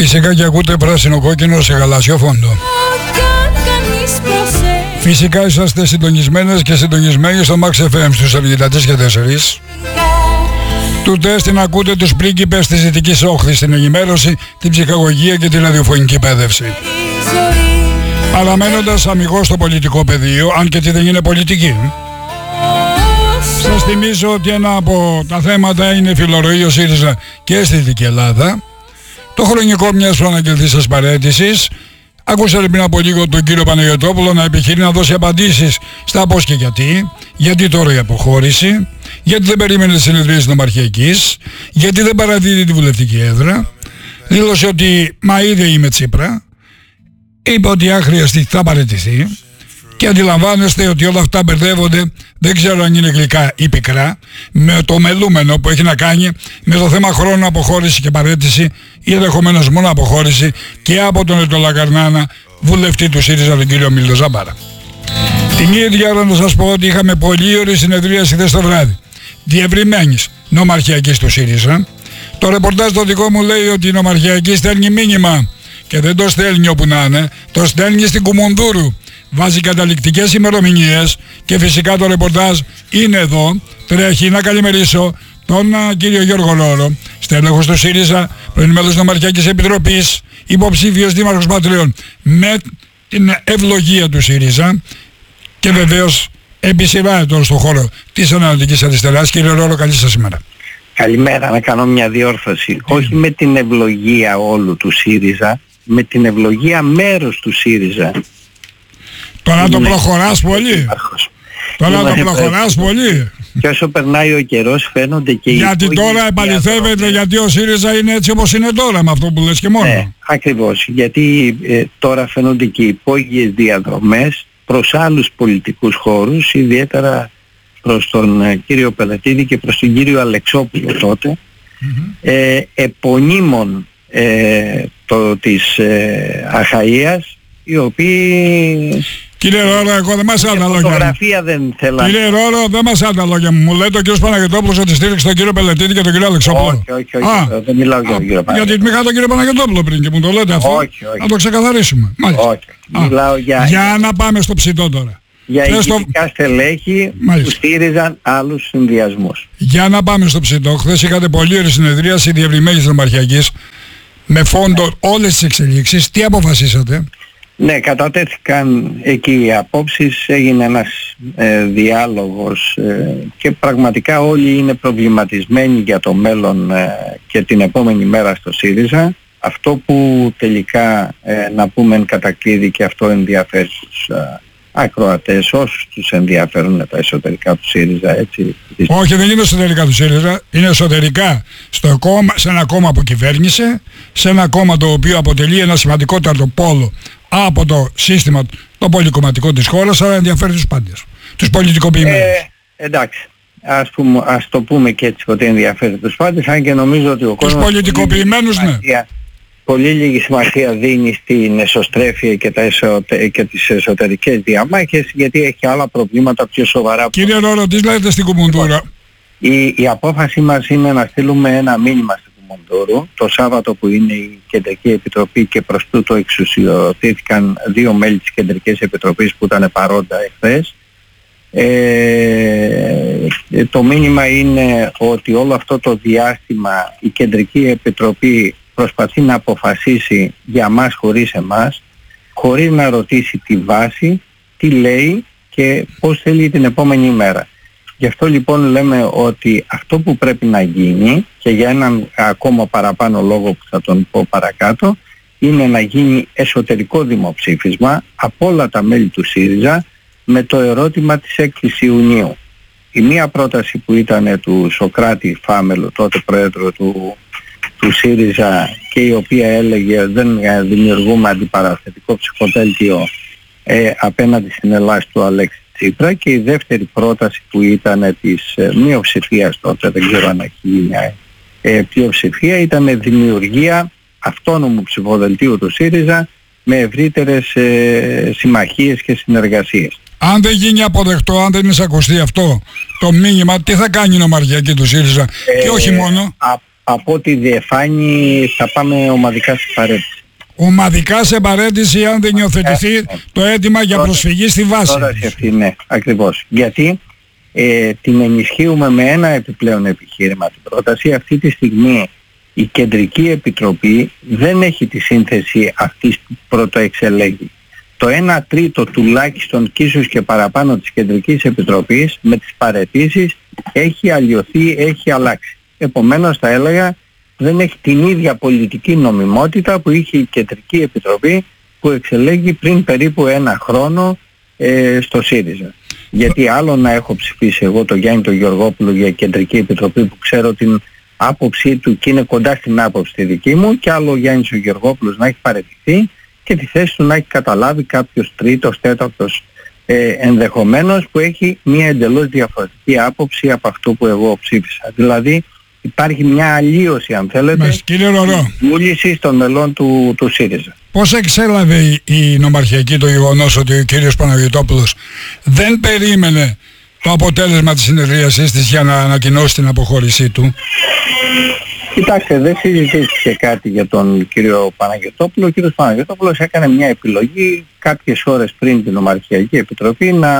Φυσικά και ακούτε πράσινο κόκκινο σε γαλάζιο φόντο. Φυσικά είσαστε συντονισμένες και συντονισμένοι στο Max FM στους 73 και 4. Του τεστ να ακούτε τους πρίγκιπες της Δυτικής Όχθης, την ενημέρωση, την ψυχαγωγία και την ραδιοφωνική εκπαίδευση. Παραμένοντας αμιγώς στο πολιτικό πεδίο, αν και τι δεν είναι πολιτική. Σας θυμίζω ότι ένα από τα θέματα είναι φιλορροή ο ΣΥΡΙΖΑ και στη Δυτική Ελλάδα. Το χρονικό μιας προαναγγελθής σας παραίτησης. Ακούσατε πριν από λίγο τον κύριο Παναγιωτόπουλο να επιχειρεί να δώσει απαντήσεις στα πώς και γιατί τώρα η αποχώρηση, γιατί δεν περίμενε τις συνεδρίες της Νομαρχιακής, γιατί δεν παραδίδει τη βουλευτική έδρα. Δήλωσε ότι μα είδε είμαι Τσίπρα, είπε ότι αν χρειαστεί θα παραιτηθεί και αντιλαμβάνεστε ότι όλα αυτά μπερδεύονται, δεν ξέρω αν είναι γλυκά ή πικρά, με το μελούμενο που έχει να κάνει με το θέμα χρόνου αποχώρηση και παραίτηση ή ενδεχομένως μόνο αποχώρηση και από τον Ετωλακαρνάνα, βουλευτή του ΣΥΡΙΖΑ, τον κύριο Μίλτο Ζάμπαρα. Την ίδια ώρα να σας πω ότι είχαμε πολύ ωραία συνεδρίαση χθες το βράδυ, διευρυμένης νομαρχιακής του ΣΥΡΙΖΑ. Το ρεπορτάζ το δικό μου λέει ότι η νομαρχιακή στέλνει μήνυμα και δεν το στέλνει όπου να είναι, το στέλνει στην Κουμουνδούρου. Βάζει καταληκτικές ημερομηνίες και φυσικά το ρεπορτάζ είναι εδώ. Τρέχει να καλημερίσω τον κύριο Γιώργο Λόρο, στέλεχος του ΣΥΡΙΖΑ, πρώην μέλος Νομαρχιακής Επιτροπής, υποψήφιος δήμαρχος Πατριών, με την ευλογία του ΣΥΡΙΖΑ και βεβαίως επί σειρά ετών στον χώρο της Ανατολικής Αριστεράς. Κύριε Λόρο, καλή σας ημέρα. Καλημέρα, να κάνω μια διόρθωση. Όχι με την ευλογία όλου του ΣΥΡΙΖΑ, με την ευλογία μέρους του ΣΥΡΙΖΑ. Τώρα το προχωράς πολύ. Τώρα το προχωράς πολύ. Και όσο περνάει ο καιρός φαίνονται και γιατί τώρα επαληθεύεται γιατί ο ΣΥΡΙΖΑ είναι έτσι όπως είναι τώρα, με αυτό που λες και μόνο. Ναι, ακριβώς. Γιατί τώρα φαίνονται και οι υπόγειες διαδρομές προς άλλους πολιτικούς χώρους, ιδιαίτερα προς τον κύριο Πελετίδη και προς τον κύριο Αλεξόπουλο τότε, επωνύμων της Αχαΐας, οι οποίοι... Κύριε Ρόρο, εγώ δεν μας άλλα λόγια. Φωτογραφία δεν θέλω. Κύριε Ρόρο, δεν μας άλλα λόγια. Μου λέτε ο κύριος Παναγιωτόπουλος ότι στήριξε τον κύριο Πελετίδη και τον κύριο Αλεξόπουλο. Όχι, δεν μιλάω για τον κύριο Παναγιωτόπουλο. Γιατί είχα τον κύριο Παναγιωτόπουλο πριν και μου το λέτε αυτό. Όχι. Να το ξεκαθαρίσουμε. Μάλιστα. Όχι. Μιλάω για να πάμε στο ψητό τώρα. Για ηγετικά στελέχη που στήριζαν άλλους συνδυασμούς. Για να πάμε στο ψητό. Χθες είχατε πολύ ωραία συνεδρίαση διευρυμένης νομαρχιακής με φόντο όλες τις εξελίξεις. Τι αποφασίσατε? Ναι, κατατέθηκαν εκεί οι απόψεις, έγινε ένας διάλογος και πραγματικά όλοι είναι προβληματισμένοι για το μέλλον και την επόμενη μέρα στο ΣΥΡΙΖΑ. Αυτό που τελικά να πούμε εν κατακλείδη, και αυτό ενδιαφέρει τους ακροατές, όσους τους ενδιαφέρουν τα εσωτερικά του ΣΥΡΙΖΑ, έτσι. Όχι, δεν είναι εσωτερικά του ΣΥΡΙΖΑ, είναι εσωτερικά στο κόμμα, σε ένα κόμμα που κυβέρνησε, σε ένα κόμμα το οποίο αποτελεί ένα σημαντικότατο πόλο από το σύστημα το πολυκομματικό της χώρας, αλλά ενδιαφέρει τους πάντες, τους πολιτικοποιημένους. Εντάξει, ας το πούμε και έτσι, ότι ενδιαφέρει τους πάντες, αν και νομίζω ότι ο κόσμος... Τους πολιτικοποιημένους, ναι. Πολύ λίγη σημασία δίνει στην εσωστρέφεια και τις εσωτερικές διαμάχες, γιατί έχει άλλα προβλήματα πιο σοβαρά. Κύριε Ρόρο, τι λέτε στην Κουμουνδούρα? Η απόφαση μας είναι να στείλουμε ένα μήνυμα στην Κουμουνδούρου το Σάββατο, που είναι η Κεντρική Επιτροπή, και προς τούτο εξουσιοδοτήθηκαν 2 μέλη της Κεντρικής Επιτροπής που ήταν παρόντα εχθές. Το μήνυμα είναι ότι όλο αυτό το διάστημα η Κεντρική Επιτροπή προσπαθεί να αποφασίσει για μας χωρίς εμάς, χωρίς να ρωτήσει τη βάση, τι λέει και πώς θέλει την επόμενη μέρα. Γι' αυτό λοιπόν λέμε ότι αυτό που πρέπει να γίνει, και για έναν ακόμα παραπάνω λόγο που θα τον πω παρακάτω, είναι να γίνει εσωτερικό δημοψήφισμα από όλα τα μέλη του ΣΥΡΙΖΑ με το ερώτημα της 6ης Ιουνίου. Η μία πρόταση που ήταν του Σοκράτη Φάμελου, τότε πρόεδρο του ΣΥΡΙΖΑ, και η οποία έλεγε δεν δημιουργούμε αντιπαραθετικό ψηφοδέλτιο απέναντι στην Ελλάδα του Αλέξη Τσίπρα, και η δεύτερη πρόταση που ήταν της μειοψηφίας τότε, δεν ξέρω αν έχει μια πλειοψηφία, ήταν δημιουργία αυτόνομου ψηφοδελτίου του ΣΥΡΙΖΑ με ευρύτερες συμμαχίες και συνεργασίες. Αν δεν γίνει αποδεκτό, αν δεν εισακουστεί αυτό το μήνυμα, τι θα κάνει η νομαρχιακή του ΣΥΡΙΖΑ? Και όχι μόνο. από ό,τι διεφάνει θα πάμε ομαδικά στην παρέτηση. Ομαδικά σε παρέτηση αν δεν υιοθετηθεί το αίτημα για προσφυγή στη βάση. Τώρα σε αυτή, ναι, ακριβώς. Γιατί την ενισχύουμε με ένα επιπλέον επιχείρημα την πρόταση. Αυτή τη στιγμή η Κεντρική Επιτροπή δεν έχει τη σύνθεση αυτής που πρωτοεξελέγει. Το 1/3 τουλάχιστον και ίσως και παραπάνω της Κεντρικής Επιτροπής με τις παραιτήσεις έχει αλλοιωθεί, έχει αλλάξει. Επομένως θα έλεγα δεν έχει την ίδια πολιτική νομιμότητα που είχε η Κεντρική Επιτροπή που εξελέγει πριν περίπου ένα χρόνο στο ΣΥΡΙΖΑ. Γιατί άλλο να έχω ψηφίσει εγώ τον Γιάννη τον Γεωργόπουλο για Κεντρική Επιτροπή που ξέρω την άποψή του και είναι κοντά στην άποψη τη δική μου, και άλλο ο Γιάννης ο Γεωργόπουλος να έχει παραιτηθεί και τη θέση του να έχει καταλάβει κάποιος τρίτος, τέταρτος ενδεχομένως που έχει μια εντελώς διαφορετική άποψη από αυτό που εγώ ψήφισα. Δηλαδή υπάρχει μια αλλίωση, αν θέλετε, βούλησης των μελών του ΣΥΡΙΖΑ. Πώς εξέλαβε η νομαρχιακή το γεγονός ότι ο κύριος Παναγιωτόπουλος δεν περίμενε το αποτέλεσμα της συνεδρίασής της για να ανακοινώσει την αποχώρησή του? Κοιτάξτε, δεν συζητήθηκε κάτι για τον κύριο Παναγιωτόπουλο. Ο κύριος Παναγιωτόπουλος έκανε μια επιλογή κάποιες ώρες πριν την Νομαρχιακή Επιτροπή να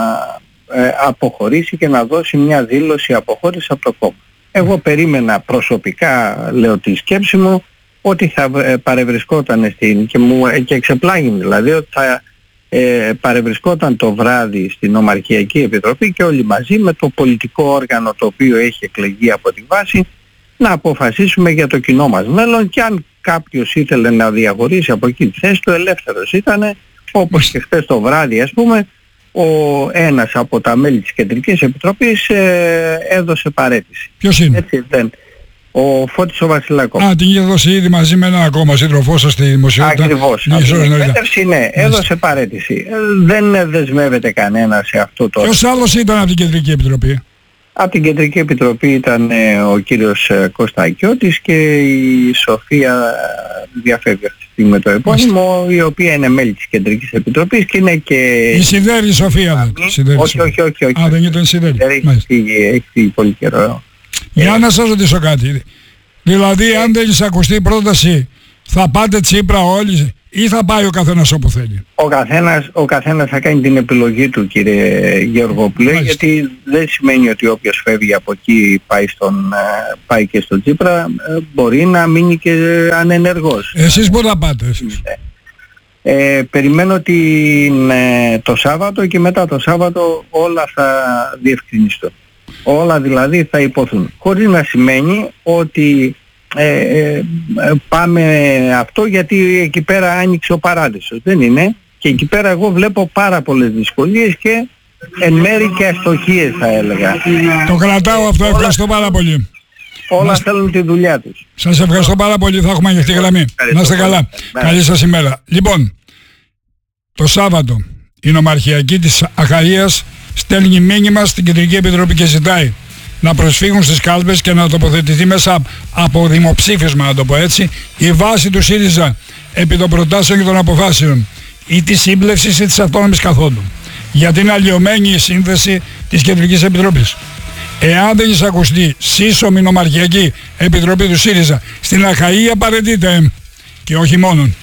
αποχωρήσει και να δώσει μια δήλωση αποχώρησης από το κόμμα. Εγώ περίμενα προσωπικά, λέω τη σκέψη μου, ότι θα παρευρισκόταν και εξεπλάγει δηλαδή ότι θα παρευρισκόταν το βράδυ στην Νομαρχιακή Επιτροπή και όλοι μαζί με το πολιτικό όργανο το οποίο έχει εκλεγεί από τη βάση να αποφασίσουμε για το κοινό μας μέλλον, και αν κάποιος ήθελε να διαχωρίσει από εκεί τη θέση του, ελεύθερος ήτανε, όπως και χθες το βράδυ ας πούμε ένας από τα μέλη της Κεντρικής Επιτροπής έδωσε παραίτηση. Ποιος είναι? Έτσι δεν. Ο Φώτης ο Βασιλάκος. Την είχε δώσει ήδη μαζί με ένα ακόμα σύντροφό σας στη δημοσιότητα. Ακριβώς. Ναι, έδωσε παραίτηση. Δεν δεσμεύεται κανένα σε αυτό το... Ποιος άλλος ήταν από την Κεντρική Επιτροπή? Από την Κεντρική Επιτροπή ήταν ο κύριος Κωστακιώτης και η Σοφία, διαφεύγει αυτή τη στιγμή το επώνυμο, η οποία είναι μέλη της Κεντρικής Επιτροπής και είναι και... Η Σιδέρη Σοφία. Όχι. Δεν ήταν η Σιδέρη. Έχει φύγει πολύ καιρό. Για να σας ρωτήσω κάτι. Δηλαδή αν δεν εισακουστεί η πρόταση θα πάτε Τσίπρα όλοι ή θα πάει ο καθένας όπου θέλει? Ο καθένας θα κάνει την επιλογή του, κύριε Γεωργόπουλε, γιατί δεν σημαίνει ότι όποιος φεύγει από εκεί πάει και στον Τσίπρα, μπορεί να μείνει και ανενεργός. Εσείς πού θα πάτε εσείς? Περιμένω το Σάββατο και μετά το Σάββατο όλα θα διευκρινιστούν. Όλα δηλαδή θα υποθούν. Χωρίς να σημαίνει ότι πάμε αυτό γιατί εκεί πέρα άνοιξε ο παράδεισος. Δεν είναι. Και εκεί πέρα εγώ βλέπω πάρα πολλές δυσκολίες και εν μέρει και αστοχίες θα έλεγα. Το κρατάω αυτό. Ευχαριστώ πάρα πολύ. Όλα θέλουν τη δουλειά τους. Σας ευχαριστώ πάρα πολύ. Θα έχουμε ανοιχτή γραμμή. Να είστε καλά. Καλή σας ημέρα. Λοιπόν, το Σάββατο η Νομαρχιακή της Αχαΐας στέλνει μήνυμα στην Κεντρική Επιτροπή και ζητάει να προσφύγουν στις κάλπες και να τοποθετηθεί μέσα από δημοψήφισμα, να το πω έτσι, η βάση του ΣΥΡΙΖΑ επί των προτάσεων και των αποφάσεων ή της σύμπλευσης ή της αυτόνομης καθόντου. Γιατί είναι αλλοιωμένη η σύνθεση της Κεντρικής Επιτροπής. Εάν δεν εισακουστεί σύσσωμη Νομαρχιακή Επιτροπή του ΣΥΡΙΖΑ στην Αχαΐα, παραιτείται, και όχι μόνον.